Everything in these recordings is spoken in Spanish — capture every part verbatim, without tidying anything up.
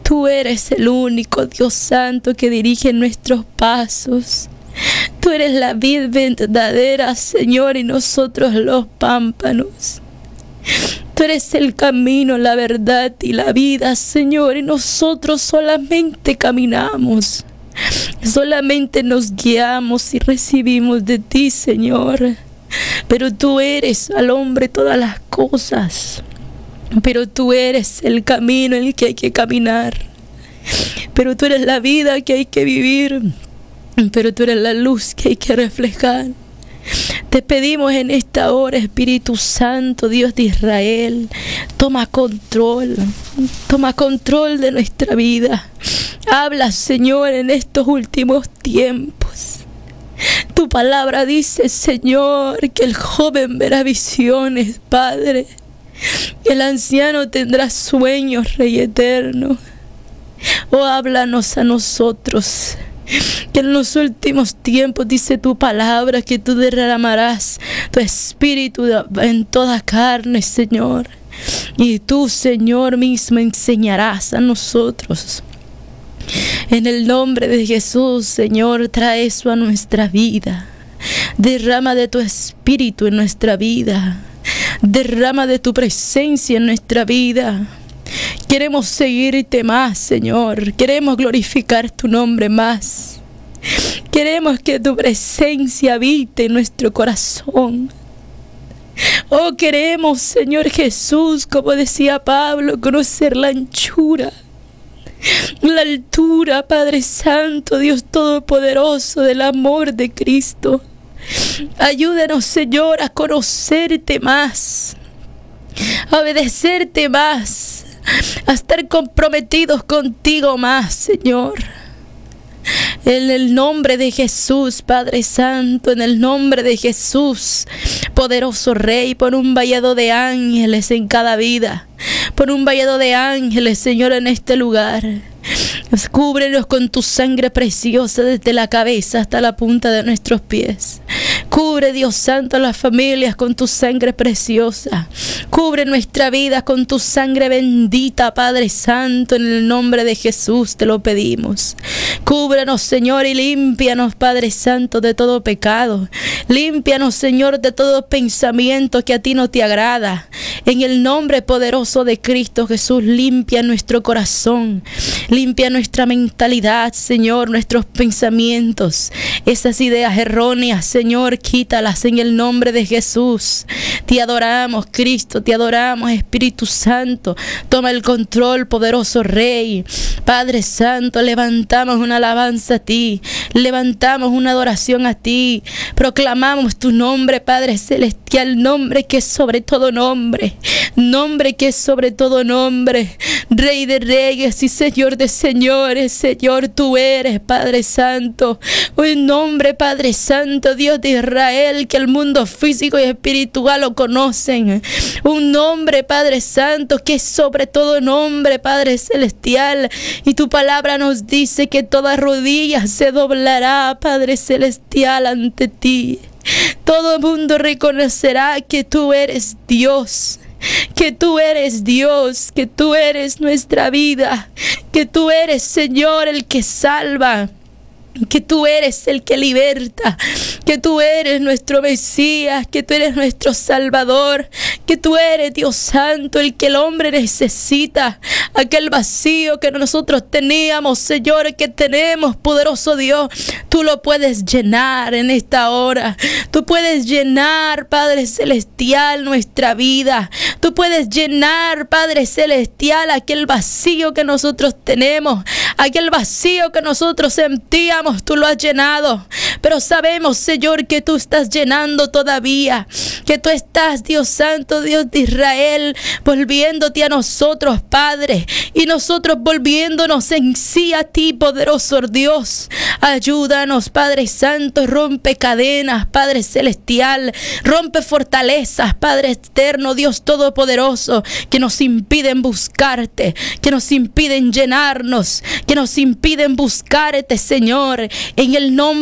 Tú eres el único Dios santo que dirige nuestros pasos. Tú eres la vid verdadera, Señor, y nosotros los pámpanos. Tú eres el camino, la verdad y la vida, Señor, y nosotros solamente caminamos. Solamente nos guiamos y recibimos de ti, Señor. Pero tú eres al hombre todas las cosas. Pero tú eres el camino en el que hay que caminar. Pero tú eres la vida que hay que vivir. Pero tú eres la luz que hay que reflejar. Te pedimos en esta hora, Espíritu Santo, Dios de Israel, toma control, toma control de nuestra vida. Habla, Señor, en estos últimos tiempos. Tu palabra dice, Señor, que el joven verá visiones, Padre. El anciano tendrá sueños, Rey eterno. Oh, háblanos a nosotros. Que en los últimos tiempos dice tu palabra que tú derramarás tu espíritu en toda carne, Señor. Y tú, Señor, mismo enseñarás a nosotros. En el nombre de Jesús, Señor, trae eso a nuestra vida. Derrama de tu espíritu en nuestra vida. Derrama de tu presencia en nuestra vida. Queremos seguirte más, Señor. Queremos glorificar tu nombre más. Queremos que tu presencia habite en nuestro corazón. Oh, queremos, Señor Jesús, como decía Pablo, conocer la anchura, la altura, Padre Santo, Dios Todopoderoso, del amor de Cristo. Ayúdanos, Señor, a conocerte más, a obedecerte más, a estar comprometidos contigo más, Señor. En el nombre de Jesús, Padre Santo, en el nombre de Jesús, poderoso Rey, pon un vallado de ángeles en cada vida. Pon un vallado de ángeles, Señor, en este lugar. Cúbrenos con tu sangre preciosa desde la cabeza hasta la punta de nuestros pies. Cubre, Dios Santo, a las familias con tu sangre preciosa. Cubre nuestra vida con tu sangre bendita, Padre Santo, en el nombre de Jesús te lo pedimos. Cúbranos, Señor, y límpianos, Padre Santo, de todo pecado. Límpianos, Señor, de todo pensamiento que a ti no te agrada. En el nombre poderoso de Cristo Jesús, limpia nuestro corazón. Limpia nuestra mentalidad, Señor, nuestros pensamientos. Esas ideas erróneas, Señor, quítalas en el nombre de Jesús. Te adoramos, Cristo, te adoramos, Espíritu Santo. Toma el control, poderoso Rey. Padre Santo, levantamos una alabanza a ti. Levantamos una adoración a ti. Proclamamos tu nombre, Padre Celestial, nombre que es sobre todo nombre. Nombre que es sobre todo nombre. Rey de reyes y Señor de señores. Señor, tú eres, Padre Santo. Un nombre, Padre Santo, Dios de Israel, que el mundo físico y espiritual lo conocen. Un nombre, Padre Santo, que es sobre todo nombre, Padre Celestial. Y tu palabra nos dice que toda rodilla se doblará, Padre Celestial, ante ti. Todo el mundo reconocerá que tú eres Dios. Que tú eres Dios, que tú eres nuestra vida, que tú eres, Señor, el que salva, que tú eres el que liberta, que tú eres nuestro Mesías, que tú eres nuestro Salvador, que tú eres, Dios Santo, el que el hombre necesita, aquel vacío que nosotros teníamos, Señor, que tenemos, poderoso Dios, tú lo puedes llenar en esta hora. Tú puedes llenar, Padre Celestial, nuestra vida. Tú puedes llenar, Padre Celestial, aquel vacío que nosotros tenemos, aquel vacío que nosotros sentíamos, tú lo has llenado. Pero sabemos, Señor, que tú estás llenando todavía, que tú estás, Dios Santo, Dios de Israel, volviéndote a nosotros, Padre, y nosotros volviéndonos en sí a ti, poderoso Dios. Ayúdanos, Padre Santo, rompe cadenas, Padre Celestial, rompe fortalezas, Padre eterno, Dios todopoderoso, que nos impiden buscarte, que nos impiden llenarnos, que nos impiden buscarte, Señor, en el nombre de Jesús.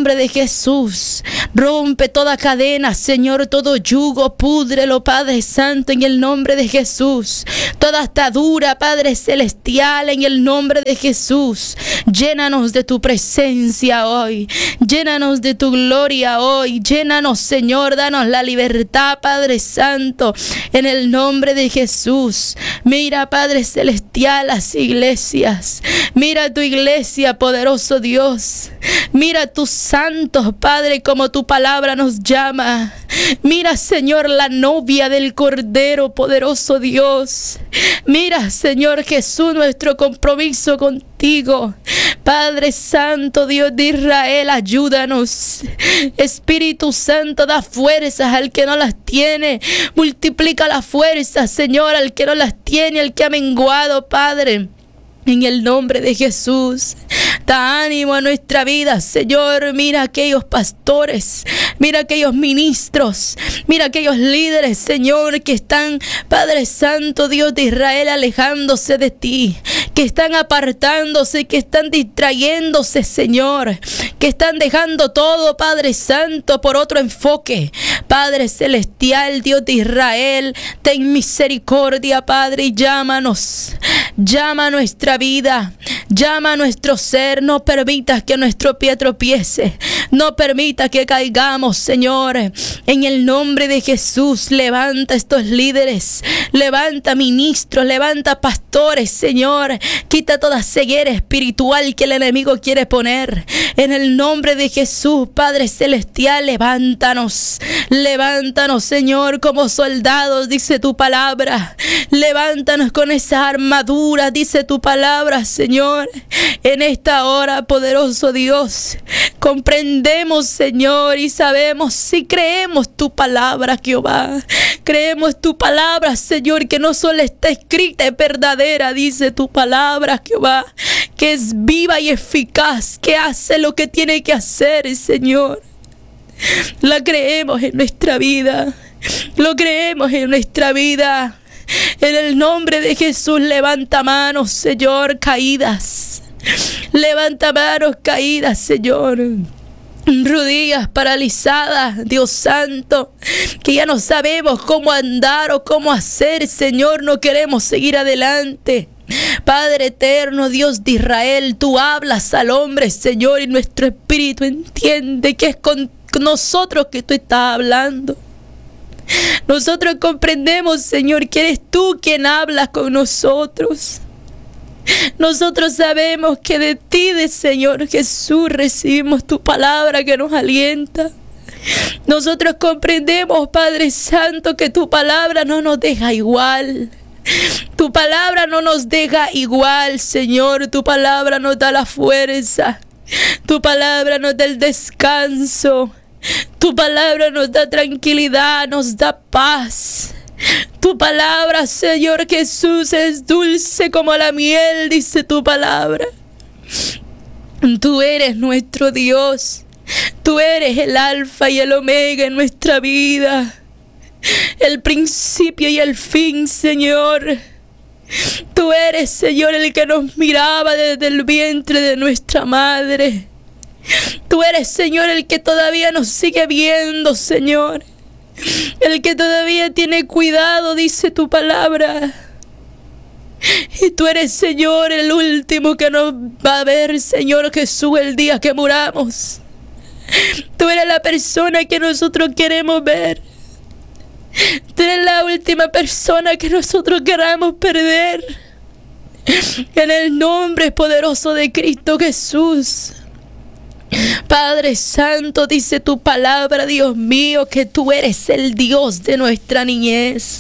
Jesús. Rompe toda cadena, Señor, todo yugo, púdrelo, Padre Santo, en el nombre de Jesús. Toda atadura, Padre Celestial, en el nombre de Jesús. Llénanos de tu presencia hoy. Llénanos de tu gloria hoy. Llénanos, Señor, danos la libertad, Padre Santo, en el nombre de Jesús. Mira, Padre Celestial, las iglesias. Mira tu iglesia, poderoso Dios. Mira tus santos, Padre, como tu palabra nos llama. Mira, Señor, la novia del Cordero, poderoso Dios. Mira, Señor Jesús, nuestro compromiso contigo. Padre Santo, Dios de Israel, ayúdanos. Espíritu Santo, da fuerzas al que no las tiene. Multiplica las fuerzas, Señor, al que no las tiene, al que ha menguado, Padre. En el nombre de Jesús, da ánimo a nuestra vida, Señor. Mira aquellos pastores, mira aquellos ministros, mira aquellos líderes, Señor, que están, Padre Santo, Dios de Israel, alejándose de ti, que están apartándose, que están distrayéndose, Señor, que están dejando todo, Padre Santo, por otro enfoque. Padre Celestial, Dios de Israel, ten misericordia, Padre, y llámanos, llama a nuestra vida, llama a nuestro ser. No permitas que nuestro pie tropiece, no permita que caigamos, Señor. En el nombre de Jesús, levanta estos líderes, levanta ministros, levanta pastores, Señor. Quita toda ceguera espiritual que el enemigo quiere poner. En el nombre de Jesús, Padre Celestial, levántanos, levántanos, Señor, como soldados, dice tu palabra. Levántanos con esa armadura, dice tu palabra, Señor. En esta hora, poderoso Dios, comprendemos, Señor, y sabemos, si creemos tu palabra, Jehová. Creemos tu palabra, Señor, que no solo está escrita, es verdadera, dice tu palabra, Jehová, que es viva y eficaz, que hace lo que tiene que hacer, Señor. La creemos en nuestra vida, lo creemos en nuestra vida. En el nombre de Jesús, levanta manos, Señor, caídas. Levanta manos caídas, Señor. Rodillas paralizadas, Dios Santo, que ya no sabemos cómo andar o cómo hacer, Señor. No queremos seguir adelante. Padre eterno, Dios de Israel, tú hablas al hombre, Señor, y nuestro espíritu entiende que es con nosotros que tú estás hablando. Nosotros comprendemos, Señor, que eres tú quien hablas con nosotros. Nosotros sabemos que de ti, de Señor Jesús, recibimos tu palabra que nos alienta. Nosotros comprendemos, Padre Santo, que tu palabra no nos deja igual. Tu palabra no nos deja igual, Señor. Tu palabra nos da la fuerza. Tu palabra nos da el descanso. Tu palabra nos da tranquilidad, nos da paz. Tu palabra, Señor Jesús, es dulce como la miel, dice tu palabra. Tú eres nuestro Dios. Tú eres el alfa y el omega en nuestra vida. El principio y el fin, Señor. Tú eres, Señor, el que nos miraba desde el vientre de nuestra madre. Tú eres, Señor, el que todavía nos sigue viendo, Señor. El que todavía tiene cuidado, dice tu palabra. Y tú eres, Señor, el último que nos va a ver, Señor Jesús, el día que muramos. Tú eres la persona que nosotros queremos ver. Tú eres la última persona que nosotros queramos perder. En el nombre poderoso de Cristo Jesús. Padre Santo, dice tu palabra, Dios mío, que tú eres el Dios de nuestra niñez,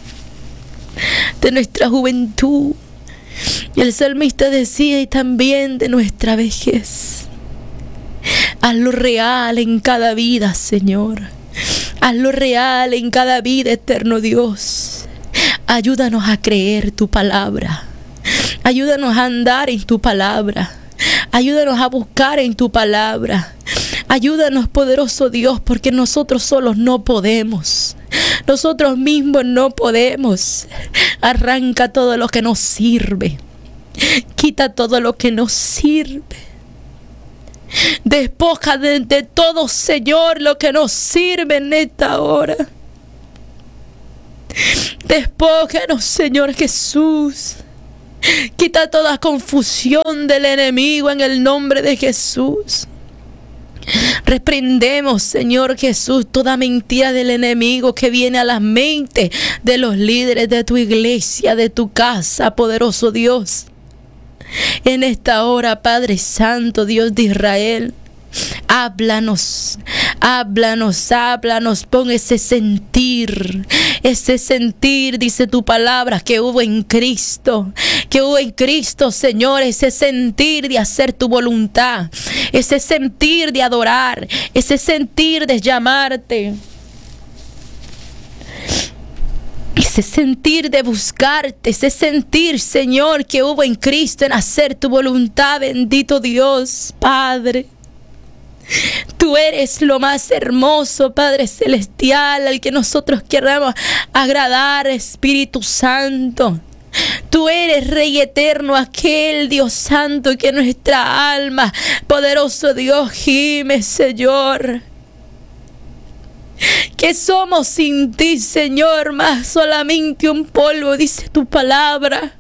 de nuestra juventud. Y el salmista decía, y también de nuestra vejez. Haz lo real en cada vida, Señor. Haz lo real en cada vida, eterno Dios. Ayúdanos a creer tu palabra. Ayúdanos a andar en tu palabra. Ayúdanos a buscar en tu palabra. Ayúdanos, poderoso Dios, porque nosotros solos no podemos. Nosotros mismos no podemos. Arranca todo lo que nos sirve. Quita todo lo que nos sirve. Despoja de, de todo, Señor, lo que nos sirve en esta hora. Despójanos, Señor Jesús. Quita toda confusión del enemigo en el nombre de Jesús. Reprendemos, Señor Jesús, toda mentira del enemigo que viene a la mente de los líderes de tu iglesia, de tu casa, poderoso Dios. En esta hora, Padre Santo, Dios de Israel, háblanos, háblanos, háblanos, pon ese sentir, ese sentir, dice tu palabra, que hubo en Cristo, que hubo en Cristo, Señor, ese sentir de hacer tu voluntad, ese sentir de adorar, ese sentir de llamarte, ese sentir de buscarte, ese sentir, Señor, que hubo en Cristo en hacer tu voluntad, bendito Dios, Padre. Tú eres lo más hermoso, Padre Celestial, al que nosotros queramos agradar, Espíritu Santo. Tú eres Rey eterno, aquel Dios Santo que nuestra alma, poderoso Dios, gime, Señor. Que somos sin ti, Señor, más solamente un polvo, dice tu palabra.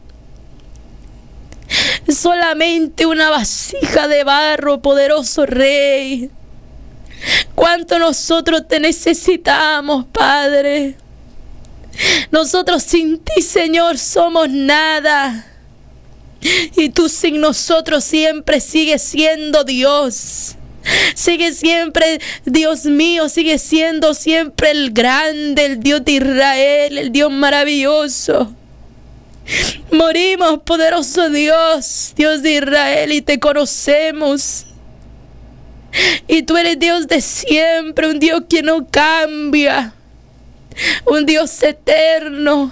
Solamente una vasija de barro, poderoso Rey. Cuánto nosotros te necesitamos, Padre. Nosotros sin ti, Señor, somos nada. Y tú sin nosotros siempre sigues siendo Dios. Sigue siempre, Dios mío, sigue siendo siempre el grande, el Dios de Israel, el Dios maravilloso. Morimos, poderoso Dios, Dios de Israel, y te conocemos. Y tú eres Dios de siempre, un Dios que no cambia, un Dios eterno.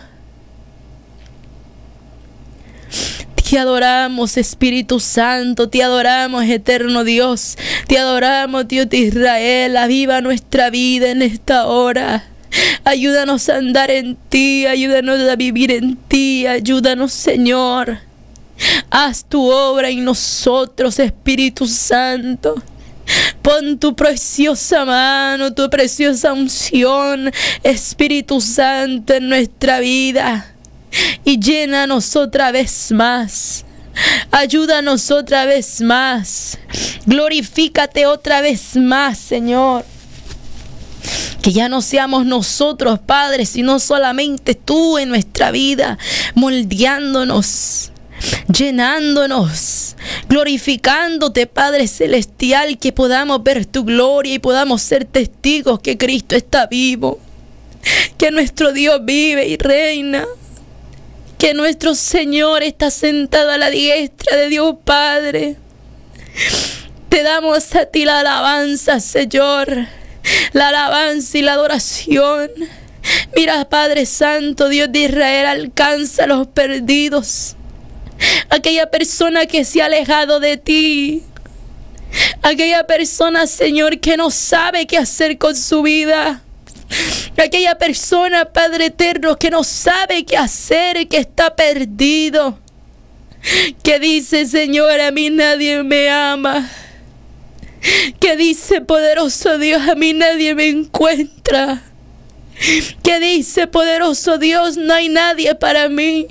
Te adoramos, Espíritu Santo, te adoramos, eterno Dios, te adoramos, Dios de Israel. Aviva nuestra vida en esta hora. Ayúdanos a andar en ti, ayúdanos a vivir en ti, ayúdanos, Señor. Haz tu obra en nosotros, Espíritu Santo. Pon tu preciosa mano, tu preciosa unción, Espíritu Santo, en nuestra vida. Y llénanos otra vez más. Ayúdanos otra vez más. Glorifícate otra vez más, Señor. Que ya no seamos nosotros, Padre, sino solamente tú en nuestra vida, moldeándonos, llenándonos, glorificándote, Padre Celestial, que podamos ver tu gloria y podamos ser testigos que Cristo está vivo, que nuestro Dios vive y reina, que nuestro Señor está sentado a la diestra de Dios Padre. Te damos a ti la alabanza, Señor, la alabanza y la adoración. Mira, Padre Santo, Dios de Israel, alcanza a los perdidos, aquella persona que se ha alejado de ti, aquella persona, Señor, que no sabe qué hacer con su vida, aquella persona, Padre eterno, que no sabe qué hacer, que está perdido, que dice, Señor, a mí nadie me ama, que dice, poderoso Dios, a mí nadie me encuentra, que dice, poderoso Dios, no hay nadie para mí.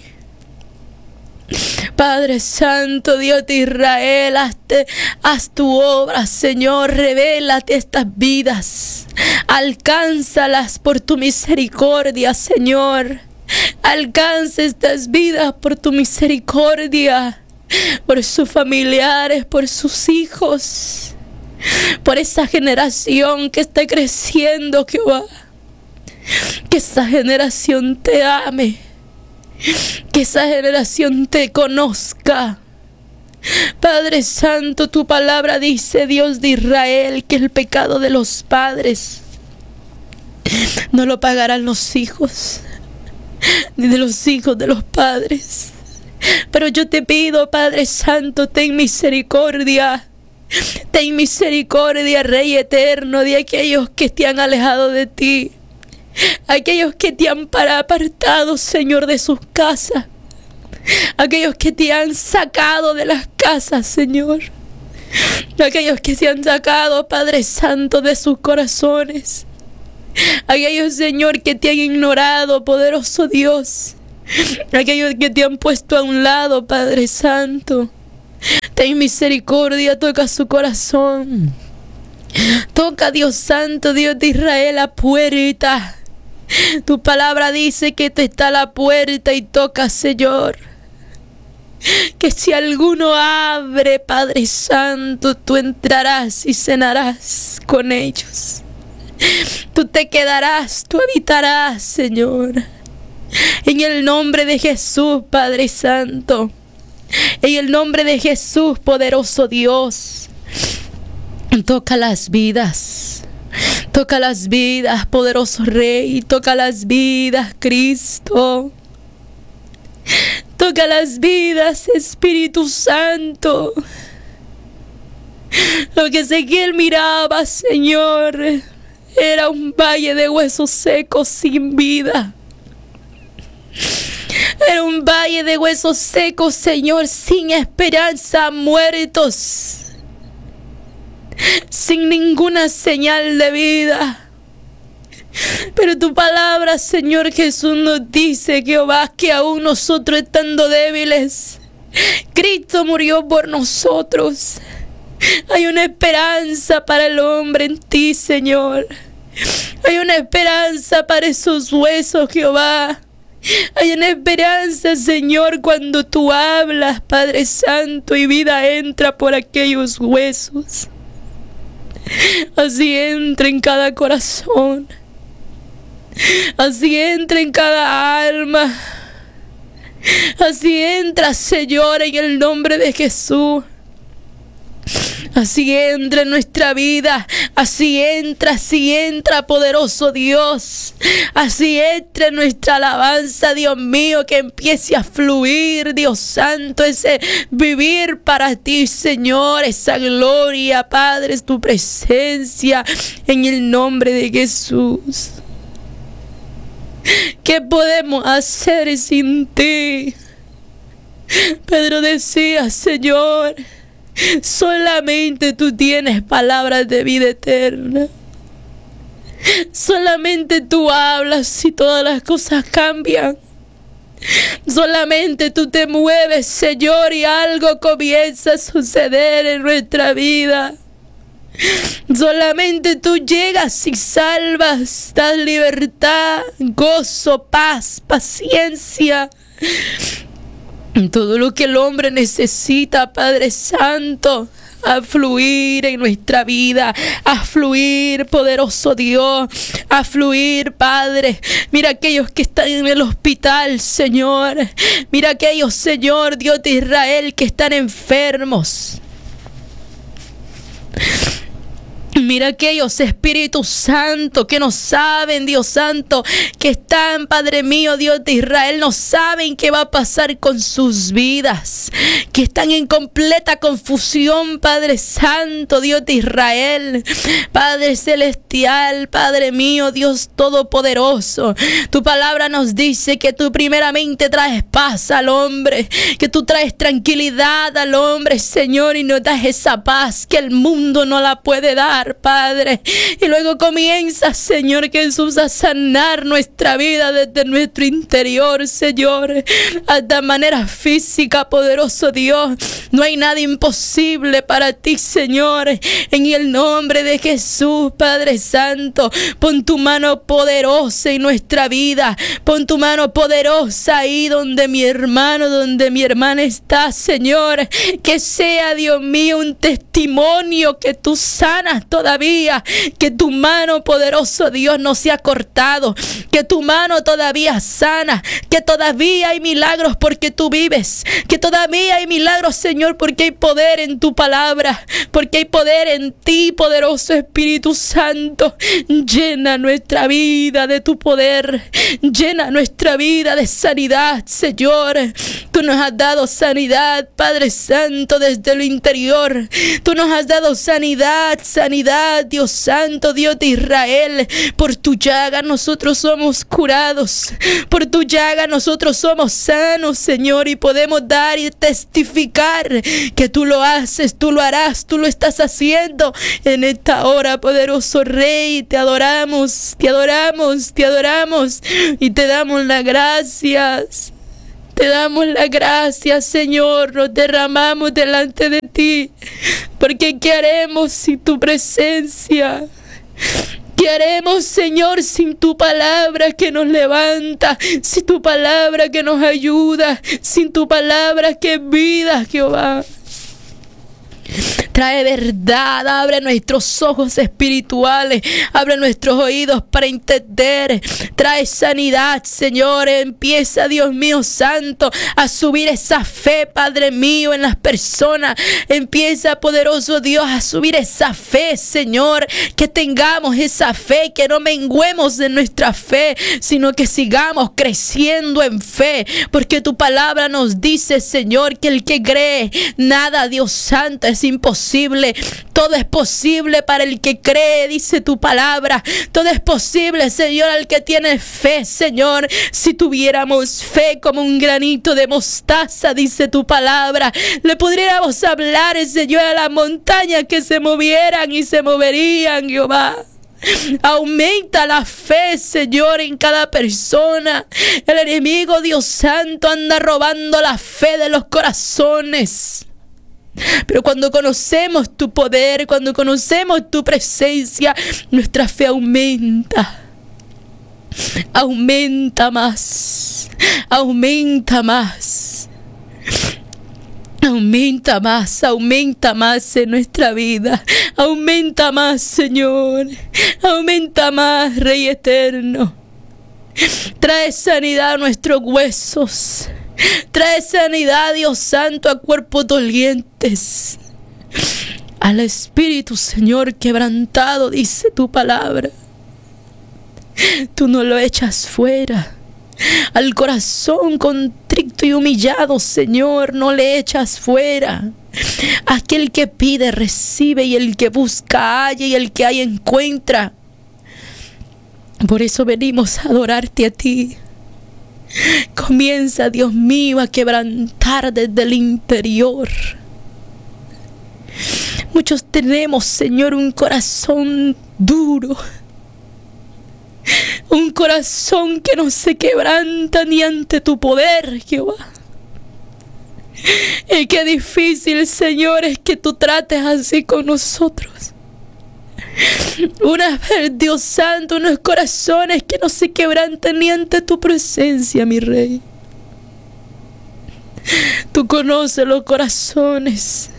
Padre Santo, Dios de Israel, hazte, haz tu obra, Señor, revélate estas vidas, alcánzalas por tu misericordia, Señor, alcanza estas vidas por tu misericordia, por sus familiares, por sus hijos, por esa generación que está creciendo, Jehová, que esa generación te ame, que esa generación te conozca. Padre Santo, tu palabra dice, Dios de Israel, que el pecado de los padres no lo pagarán los hijos, ni de los hijos de los padres. Pero yo te pido, Padre Santo, ten misericordia. Ten misericordia, Rey eterno, de aquellos que te han alejado de ti, aquellos que te han apartado, Señor, de sus casas, aquellos que te han sacado de las casas, Señor. aquellos que se han sacado, Padre Santo, de sus corazones, aquellos, Señor, que te han ignorado, poderoso Dios, aquellos que te han puesto a un lado, Padre Santo. Ten misericordia, toca su corazón. Toca, Dios Santo, Dios de Israel, la puerta. Tu palabra dice que te está a la puerta y toca, Señor. Que si alguno abre, Padre Santo, tú entrarás y cenarás con ellos. Tú te quedarás, tú habitarás, Señor. En el nombre de Jesús, Padre Santo. En el nombre de Jesús, poderoso Dios. Toca las vidas. Toca las vidas, poderoso Rey. Toca las vidas, Cristo. Toca las vidas, Espíritu Santo. Lo que Ezequiel miraba, Señor, era un valle de huesos secos sin vida. Era un valle de huesos secos, Señor, sin esperanza, muertos, sin ninguna señal de vida. Pero tu palabra, Señor Jesús, nos dice, Jehová, que aún nosotros estando débiles, Cristo murió por nosotros. Hay una esperanza para el hombre en ti, Señor. Hay una esperanza para esos huesos, Jehová. Hay una esperanza, Señor, cuando tú hablas, Padre Santo, y vida entra por aquellos huesos. Así entra en cada corazón. Así entra en cada alma. Así entra, Señor, en el nombre de Jesús. Así entra en nuestra vida. Así entra, así entra, poderoso Dios. Así entra en nuestra alabanza, Dios mío, que empiece a fluir, Dios Santo, ese vivir para ti, Señor, esa gloria, Padre, es tu presencia, en el nombre de Jesús. ¿Qué podemos hacer sin ti? Pedro decía, Señor, solamente tú tienes palabras de vida eterna. Solamente tú hablas y todas las cosas cambian. Solamente tú te mueves, Señor, y algo comienza a suceder en nuestra vida. Solamente tú llegas y salvas, das libertad, gozo, paz, paciencia. Todo lo que el hombre necesita, Padre Santo, a fluir en nuestra vida, a fluir, poderoso Dios, a fluir, Padre. Mira aquellos que están en el hospital, Señor. Mira aquellos, Señor, Dios de Israel, que están enfermos. Mira aquellos, Espíritu Santo, que no saben, Dios Santo, que están, Padre mío, Dios de Israel, no saben qué va a pasar con sus vidas, que están en completa confusión, Padre Santo, Dios de Israel, Padre Celestial, Padre mío, Dios Todopoderoso. Tu palabra nos dice que tú primeramente traes paz al hombre, que tú traes tranquilidad al hombre, Señor, y nos das esa paz que el mundo no la puede dar, Padre. Y luego comienza, Señor Jesús, a sanar nuestra vida desde nuestro interior, Señor, hasta manera física, poderoso Dios. No hay nada imposible para ti, Señor. En el nombre de Jesús, Padre Santo, pon tu mano poderosa en nuestra vida. Pon tu mano poderosa ahí donde mi hermano, donde mi hermana está, Señor. Que sea, Dios mío, un testimonio que tú sanas todavía, que tu mano, poderoso Dios, no se ha cortado, que tu mano todavía sana, que todavía hay milagros porque tú vives, que todavía hay milagros, Señor, porque hay poder en tu palabra, porque hay poder en ti, poderoso Espíritu Santo. Llena nuestra vida de tu poder, llena nuestra vida de sanidad, Señor. Tú nos has dado sanidad, Padre Santo, desde el interior. Tú nos has dado sanidad, sanidad verdad, Dios Santo, Dios de Israel, por tu llaga nosotros somos curados. Por tu llaga nosotros somos sanos, Señor, y podemos dar y testificar que tú lo haces, tú lo harás, tú lo estás haciendo en esta hora, poderoso Rey. Te adoramos, te adoramos, te adoramos y te damos las gracias. Te damos las gracias, Señor. Nos derramamos delante de ti, porque ¿qué haremos sin tu presencia? ¿Qué haremos, Señor, sin tu palabra que nos levanta? Sin tu palabra que nos ayuda, sin tu palabra que es vida, Jehová. Trae verdad, abre nuestros ojos espirituales, abre nuestros oídos para entender. Trae sanidad, Señor. Empieza, Dios mío santo, a subir esa fe, Padre mío, en las personas. Empieza, poderoso Dios, a subir esa fe, Señor. Que tengamos esa fe, que no menguemos de nuestra fe, sino que sigamos creciendo en fe. Porque tu palabra nos dice, Señor, que el que cree, nada, Dios santo, es imposible. Todo es posible para el que cree, dice tu palabra. Todo es posible, Señor, al que tiene fe, Señor. Si tuviéramos fe como un granito de mostaza, dice tu palabra, le podríamos hablar, Señor, a las montañas que se movieran y se moverían, Jehová. Aumenta la fe, Señor, en cada persona. El enemigo, Dios santo, anda robando la fe de los corazones. Pero cuando conocemos tu poder, cuando conocemos tu presencia, nuestra fe aumenta. Aumenta más. Aumenta más. Aumenta más, aumenta más en nuestra vida. Aumenta más, Señor. Aumenta más, Rey eterno. Trae sanidad a nuestros huesos. Trae sanidad, Dios santo, a cuerpos dolientes. Al espíritu, Señor, quebrantado, dice tu palabra. Tú no lo echas fuera. Al corazón contrito y humillado, Señor, no le echas fuera. Aquel que pide, recibe, y el que busca, halla, y el que halla, encuentra. Por eso venimos a adorarte a ti. Comienza, Dios mío, a quebrantar desde el interior. Muchos tenemos, Señor, un corazón duro. Un corazón que no se quebranta ni ante tu poder, Jehová. Y qué difícil, Señor, es que tú trates así con nosotros. Una vez, Dios santo, unos corazones que no se quebrantan ni ante tu presencia, mi Rey. Tú conoces los corazones.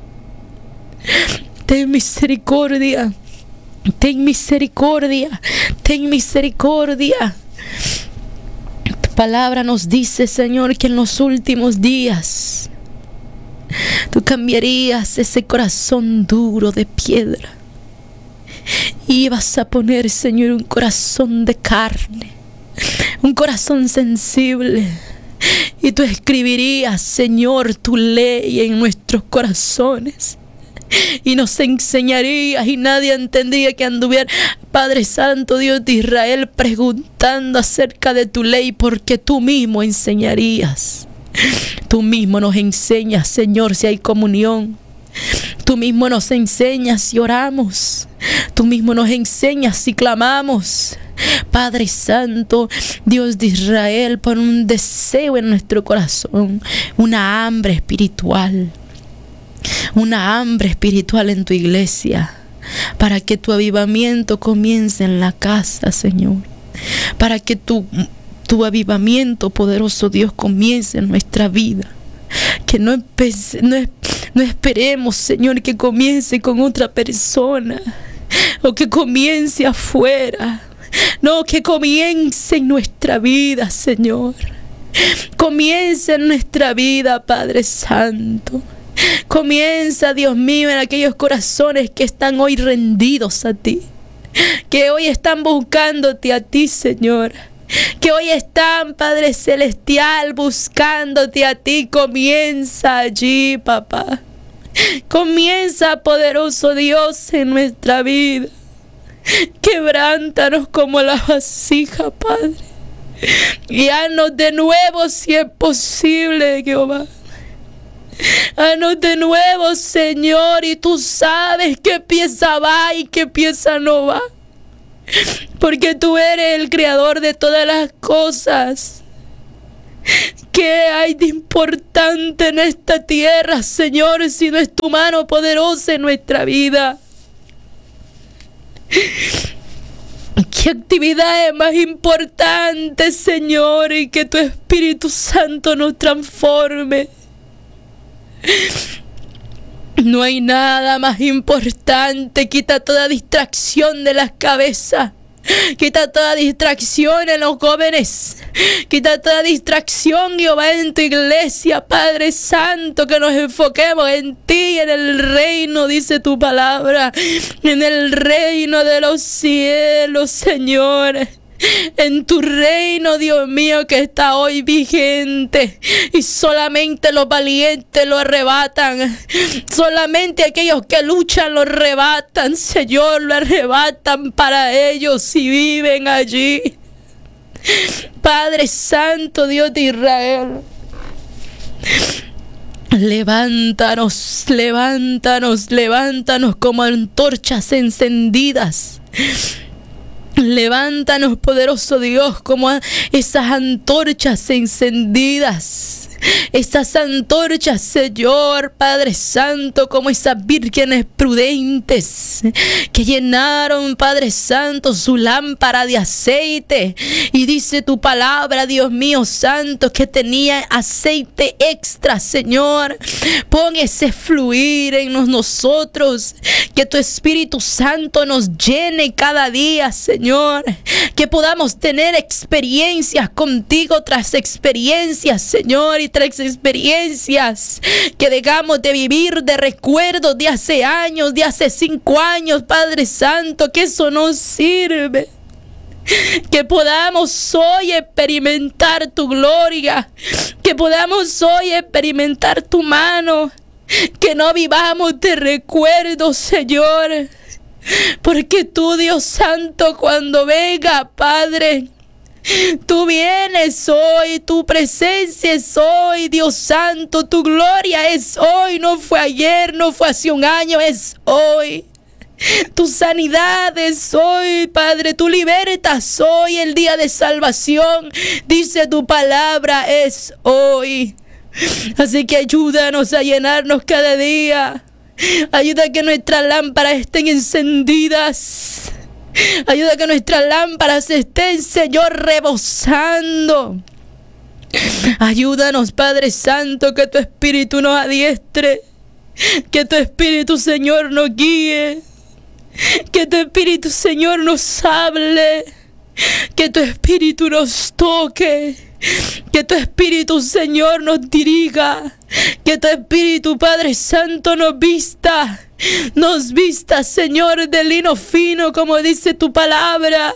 Ten misericordia. Ten misericordia. Ten misericordia. Tu palabra nos dice, Señor, que en los últimos días tú cambiarías ese corazón duro de piedra. Y vas a poner, Señor, un corazón de carne, un corazón sensible. Y tú escribirías, Señor, tu ley en nuestros corazones. Y nos enseñarías, y nadie entendía que anduviera, Padre Santo, Dios de Israel, preguntando acerca de tu ley, porque tú mismo enseñarías. Tú mismo nos enseñas, Señor, si hay comunión. Tú mismo nos enseñas si oramos. Tú mismo nos enseñas si clamamos. Padre Santo, Dios de Israel, pon un deseo en nuestro corazón, una hambre espiritual, una hambre espiritual en tu iglesia, para que tu avivamiento comience en la casa, Señor, para que tu, tu avivamiento, poderoso Dios, comience en nuestra vida. Que no, empece, no, no esperemos, Señor, que comience con otra persona o que comience afuera. No, que comience en nuestra vida, Señor. Comienza en nuestra vida, Padre Santo. Comienza, Dios mío, en aquellos corazones que están hoy rendidos a ti, que hoy están buscándote a ti, Señor. Que hoy están, Padre Celestial, buscándote a ti. Comienza allí, papá. Comienza, poderoso Dios, en nuestra vida. Quebrántanos como la vasija, Padre. Y haznos de nuevo si es posible, Jehová. Haznos de nuevo, Señor, y tú sabes qué pieza va y qué pieza no va. Porque tú eres el creador de todas las cosas. ¿Qué hay de importante en esta tierra, Señor, si no es tu mano poderosa en nuestra vida? ¿Qué actividad es más importante, Señor? Y que tu Espíritu Santo nos transforme. No hay nada más importante. Quita toda distracción de las cabezas. Quita toda distracción en los jóvenes. Quita toda distracción, Jehová, en tu iglesia, Padre Santo, que nos enfoquemos en ti, en el reino, dice tu palabra, en el reino de los cielos, Señor. En tu reino, Dios mío, que está hoy vigente. Y solamente los valientes lo arrebatan. Solamente aquellos que luchan lo arrebatan, Señor, lo arrebatan para ellos y viven allí. Padre Santo, Dios de Israel, levántanos, levántanos, levántanos como antorchas encendidas. Levántanos, poderoso Dios, como esas antorchas encendidas. Esas antorchas, Señor, Padre Santo, como esas vírgenes prudentes que llenaron, Padre Santo, su lámpara de aceite. Y dice tu palabra, Dios mío santo, que tenía aceite extra, Señor. Pon ese fluir en nosotros, que tu Espíritu Santo nos llene cada día, Señor. Que podamos tener experiencias contigo tras experiencias, Señor, y tras experiencias, que dejamos de vivir de recuerdos de hace años, de hace cinco años, Padre Santo, que eso no sirve. Que podamos hoy experimentar tu gloria, que podamos hoy experimentar tu mano, que no vivamos de recuerdos, Señor, porque tú, Dios Santo, cuando venga, Padre, tú vienes hoy, tu presencia es hoy, Dios Santo, tu gloria es hoy, no fue ayer, no fue hace un año, es hoy. Tu sanidad es hoy, Padre, tu libertas hoy, el día de salvación, dice tu palabra, es hoy. Así que ayúdanos a llenarnos cada día, ayuda a que nuestras lámparas estén encendidas. Ayuda a que nuestras lámparas estén, Señor, rebosando. Ayúdanos, Padre Santo, que tu Espíritu nos adiestre. Que tu Espíritu, Señor, nos guíe. Que tu Espíritu, Señor, nos hable. Que tu Espíritu nos toque. Que tu Espíritu, Señor, nos dirija. Que tu Espíritu, Padre Santo, nos vista. Nos vista, Señor, de lino fino, como dice tu palabra.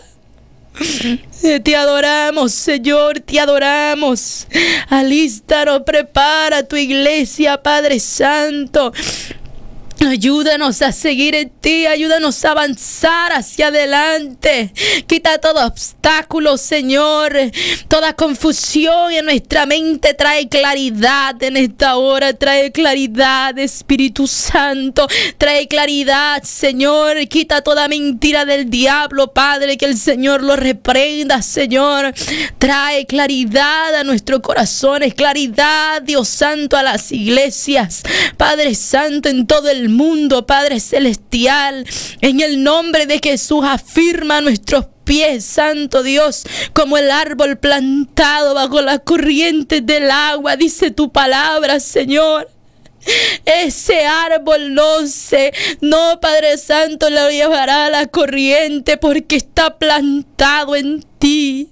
Te adoramos, Señor, te adoramos. Alístanos, prepara tu iglesia, Padre Santo. Ayúdanos a seguir en ti, ayúdanos a avanzar hacia adelante. Quita todo obstáculo, Señor. Toda confusión en nuestra mente, trae claridad en esta hora. Trae claridad, Espíritu Santo. Trae claridad, Señor. Quita toda mentira del diablo, Padre. Que el Señor lo reprenda, Señor. Trae claridad a nuestros corazones. Claridad, Dios Santo, a las iglesias. Padre Santo, en todo el mundo, Padre Celestial, en el nombre de Jesús, afirma nuestros pies, Santo Dios, como el árbol plantado bajo las corrientes del agua, dice tu palabra, Señor. Ese árbol no se, no, Padre Santo, lo llevará a la corriente porque está plantado en ti.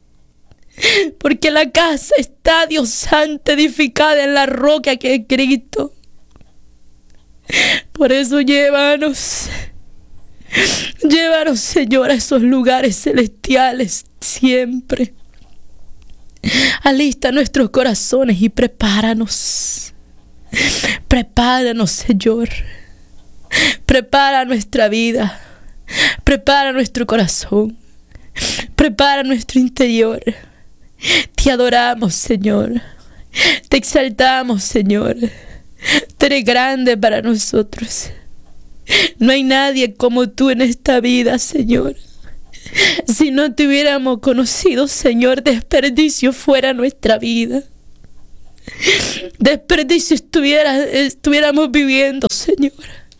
Porque la casa está, Dios Santo, edificada en la roca que es Cristo. Por eso llévanos, llévanos, Señor, a esos lugares celestiales siempre. Alista nuestros corazones y prepáranos. Prepáranos, Señor. Prepara nuestra vida. Prepara nuestro corazón. Prepara nuestro interior. Te adoramos, Señor. Te exaltamos, Señor. Tú eres grande para nosotros. No hay nadie como tú en esta vida, Señor. Si no te hubiéramos conocido, Señor, desperdicio fuera nuestra vida. Desperdicio estuviera, estuviéramos viviendo, Señor.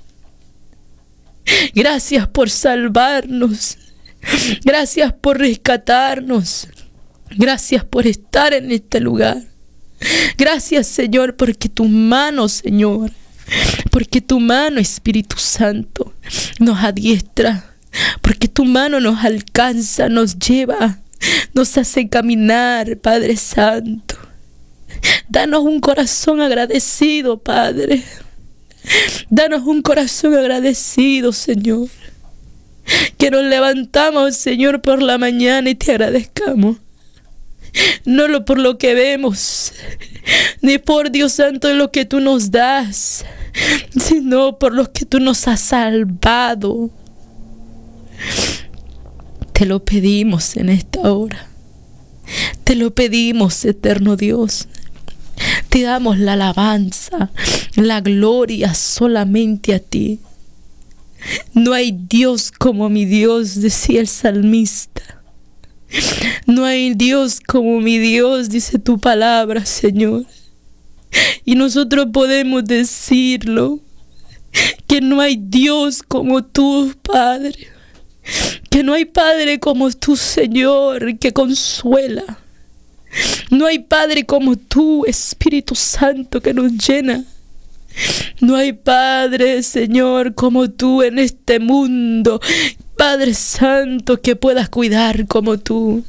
Gracias por salvarnos. Gracias por rescatarnos. Gracias por estar en este lugar. Gracias, Señor, porque tu mano, Señor, porque tu mano, Espíritu Santo, nos adiestra. Porque tu mano nos alcanza, nos lleva, nos hace caminar, Padre Santo. Danos un corazón agradecido, Padre. Danos un corazón agradecido, Señor. Que nos levantamos, Señor, por la mañana y te agradezcamos. No lo por lo que vemos, ni por, Dios Santo, lo que tú nos das, sino por lo que tú nos has salvado. Te lo pedimos en esta hora. Te lo pedimos, eterno Dios. Te damos la alabanza, la gloria solamente a ti. No hay Dios como mi Dios, decía el salmista. No hay Dios como mi Dios, dice tu palabra, Señor. Y nosotros podemos decirlo, que no hay Dios como tú, Padre. Que no hay Padre como tú, Señor, que consuela. No hay Padre como tú, Espíritu Santo, que nos llena. No hay Padre, Señor, como tú en este mundo. Padre Santo, que puedas cuidar como tú.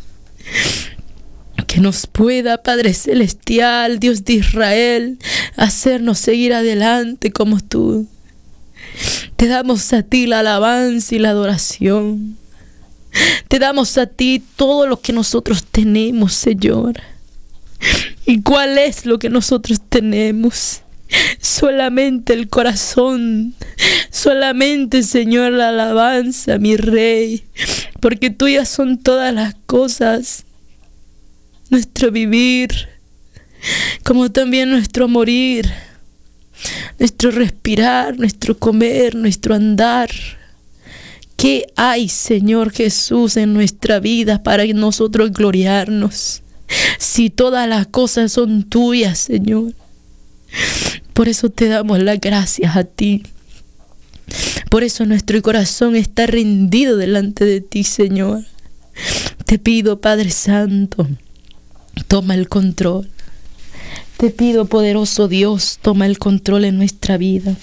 Que nos pueda, Padre Celestial, Dios de Israel, hacernos seguir adelante como tú. Te damos a ti la alabanza y la adoración. Te damos a ti todo lo que nosotros tenemos, Señor. ¿Y cuál es lo que nosotros tenemos? Solamente el corazón. Solamente, Señor, la alabanza, mi Rey. Porque tuyas son todas las cosas. Nuestro vivir, como también nuestro morir. Nuestro respirar, nuestro comer, nuestro andar. ¿Qué hay, Señor Jesús, en nuestra vida para nosotros gloriarnos? Si todas las cosas son tuyas, Señor. Por eso te damos las gracias a ti. Por eso nuestro corazón está rendido delante de ti, Señor. Te pido, Padre Santo, toma el control. Te pido, poderoso Dios, toma el control en nuestra vida.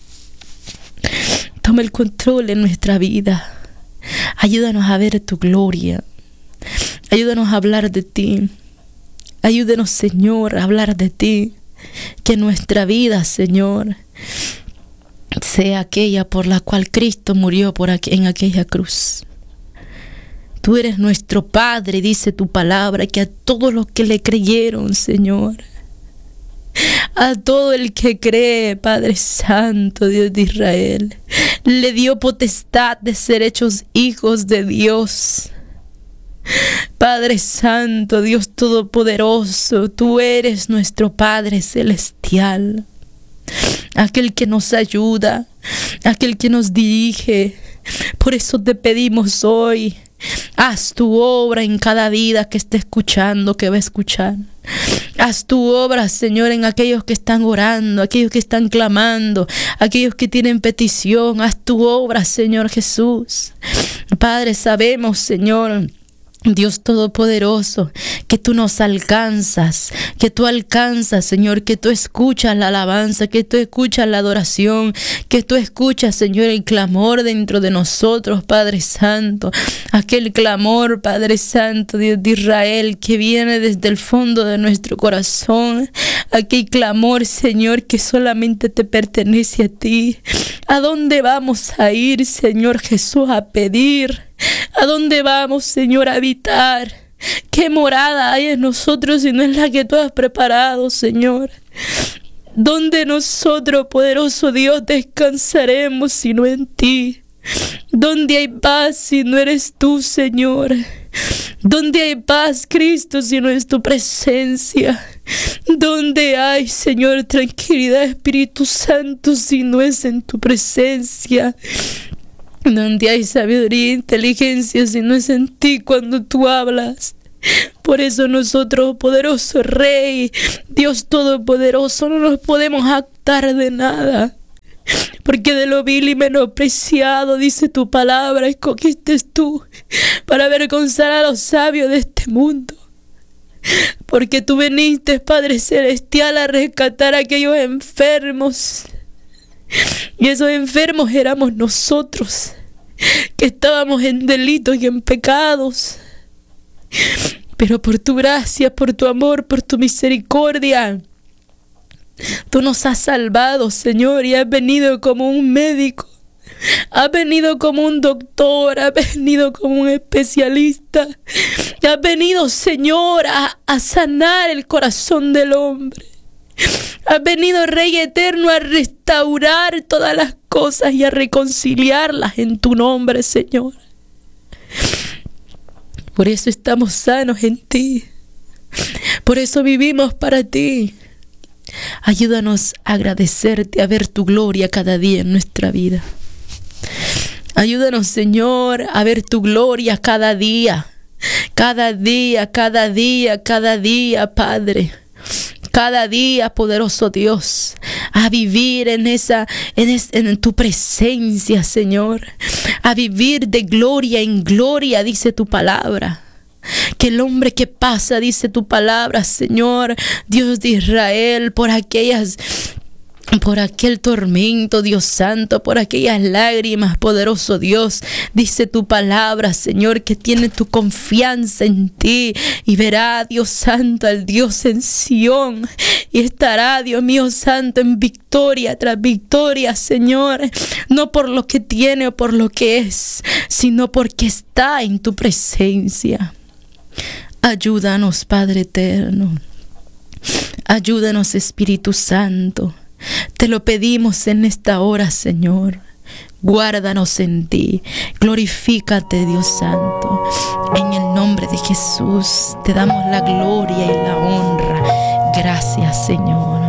Toma el control en nuestra vida. Ayúdanos a ver tu gloria. Ayúdanos a hablar de ti. Ayúdanos, Señor, a hablar de ti. Que nuestra vida, Señor, sea aquella por la cual Cristo murió por aqu- en aquella cruz. Tú eres nuestro Padre, dice tu palabra, que a todos los que le creyeron, Señor, a todo el que cree, Padre Santo, Dios de Israel, le dio potestad de ser hechos hijos de Dios. Padre Santo, Dios Todopoderoso, tú eres nuestro Padre Celestial, aquel que nos ayuda, aquel que nos dirige. Por eso te pedimos hoy, haz tu obra en cada vida que esté escuchando, que va a escuchar. Haz tu obra, Señor, en aquellos que están orando, aquellos que están clamando, aquellos que tienen petición. Haz tu obra, Señor Jesús. Padre, sabemos, Señor, Dios Todopoderoso, que tú nos alcanzas, que tú alcanzas, Señor, que tú escuchas la alabanza, que tú escuchas la adoración, que tú escuchas, Señor, el clamor dentro de nosotros, Padre Santo, aquel clamor, Padre Santo, Dios de Israel, que viene desde el fondo de nuestro corazón, aquel clamor, Señor, que solamente te pertenece a ti. ¿A dónde vamos a ir, Señor Jesús, a pedir? ¿A dónde vamos, Señor, a habitar? ¿Qué morada hay en nosotros si no es la que tú has preparado, Señor? ¿Dónde nosotros, poderoso Dios, descansaremos sino en ti? ¿Dónde hay paz si no eres tú, Señor? ¿Dónde hay paz, Cristo, si no es tu presencia? ¿Dónde hay, Señor, tranquilidad, Espíritu Santo, si no es en tu presencia? ¿Dónde hay sabiduría e inteligencia, si no es en ti cuando tú hablas? Por eso nosotros, poderoso Rey, Dios Todopoderoso, no nos podemos jactar de nada. Porque de lo vil y menospreciado, dice tu palabra, escogiste tú para avergonzar a los sabios de este mundo. Porque tú viniste, Padre Celestial, a rescatar a aquellos enfermos. Y esos enfermos éramos nosotros, que estábamos en delitos y en pecados. Pero por tu gracia, por tu amor, por tu misericordia, tú nos has salvado, Señor, y has venido como un médico. Has venido como un doctor, has venido como un especialista. Has venido, Señor, a, a sanar el corazón del hombre. Has venido, Rey eterno, a restaurar todas las cosas y a reconciliarlas en tu nombre, Señor. Por eso estamos sanos en ti. Por eso vivimos para ti. Ayúdanos a agradecerte, a ver tu gloria cada día en nuestra vida. Ayúdanos, Señor, a ver tu gloria cada día. Cada día, cada día, cada día, Padre. Cada día, poderoso Dios, a vivir en esa, en, es, en tu presencia, Señor. A vivir de gloria en gloria, dice tu palabra. Que el hombre que pasa, dice tu palabra, Señor, Dios de Israel, por aquellas, por aquel tormento, Dios santo, por aquellas lágrimas, poderoso Dios, dice tu palabra, Señor, que tiene tu confianza en ti y verá, Dios santo, al Dios en Sión y estará, Dios mío santo, en victoria tras victoria, Señor, no por lo que tiene o por lo que es, sino porque está en tu presencia. Ayúdanos, Padre eterno. Ayúdanos, Espíritu Santo. Te lo pedimos en esta hora, Señor. Guárdanos en ti. Glorifícate, Dios Santo. En el nombre de Jesús te damos la gloria y la honra. Gracias, Señor.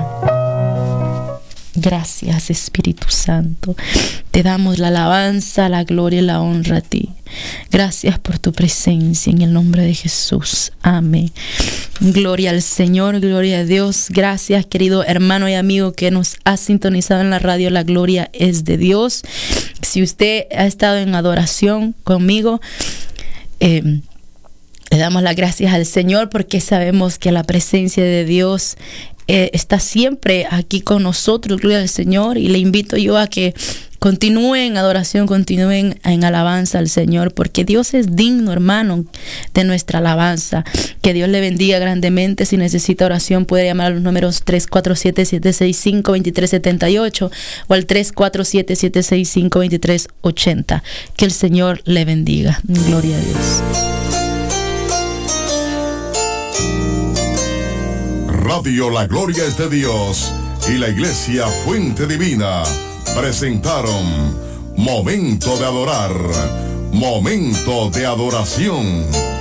Gracias, Espíritu Santo. Te damos la alabanza, la gloria y la honra a ti. Gracias por tu presencia en el nombre de Jesús. Amén. Gloria al Señor, gloria a Dios. Gracias, querido hermano y amigo que nos ha sintonizado en la radio. La gloria es de Dios. Si usted ha estado en adoración conmigo, eh, le damos las gracias al Señor porque sabemos que la presencia de Dios eh, está siempre aquí con nosotros. Gloria al Señor. Y le invito yo a que continúen en adoración, continúen en alabanza al Señor, porque Dios es digno, hermano, de nuestra alabanza. Que Dios le bendiga grandemente. Si necesita oración, puede llamar a los números tres cuatro siete, siete seis cinco, dos tres siete ocho o al tres cuatro siete, siete seis cinco, dos tres ocho cero. Que el Señor le bendiga. Gloria a Dios. Radio La Gloria es de Dios y la Iglesia Fuente Divina presentaron Momento de Adorar, Momento de Adoración.